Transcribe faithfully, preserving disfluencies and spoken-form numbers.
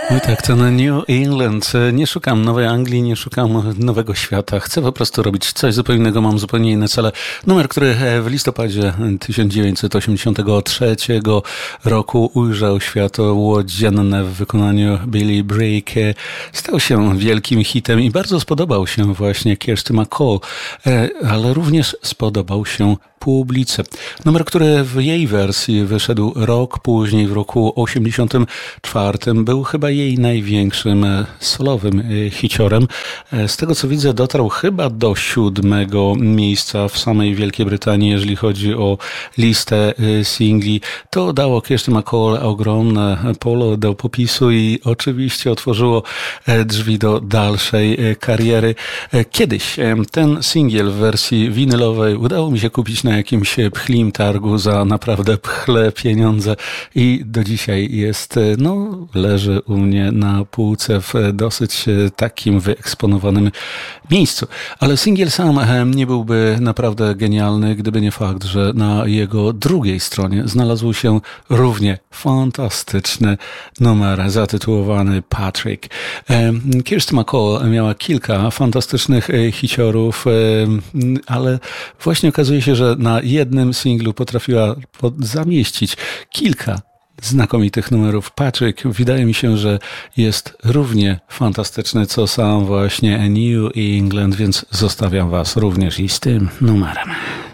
No tak, to na New England. Nie szukam Nowej Anglii, nie szukam nowego świata. Chcę po prostu robić coś zupełnie innego, mam zupełnie inne cele. Numer, który w listopadzie tysiąc dziewięćset osiemdziesiątego trzeciego roku ujrzał światło dzienne w wykonaniu Billy Bragg, stał się wielkim hitem i bardzo spodobał się właśnie Kirsty MacColl, ale również spodobał się publice. Numer, który w jej wersji wyszedł rok później, w roku osiemdziesiątym czwartym, był chyba jej największym solowym hiciorem. Z tego co widzę, dotarł chyba do siódmego miejsca w samej Wielkiej Brytanii, jeżeli chodzi o listę singli. To dało Kirsty MacColl ogromne pole do popisu i oczywiście otworzyło drzwi do dalszej kariery. Kiedyś ten singiel w wersji winylowej udało mi się kupić na jakimś pchlim targu za naprawdę pchle pieniądze i do dzisiaj jest, no, leży u mnie na półce w dosyć takim wyeksponowanym miejscu. Ale singiel sam nie byłby naprawdę genialny, gdyby nie fakt, że na jego drugiej stronie znalazł się równie fantastyczny numer zatytułowany Patrick. Kirsty MacColl miała kilka fantastycznych hiciorów, ale właśnie okazuje się, że na jednym singlu potrafiła zamieścić kilka znakomitych numerów. Patrick wydaje mi się, że jest równie fantastyczny, co sam właśnie New England, więc zostawiam was również i z tym numerem.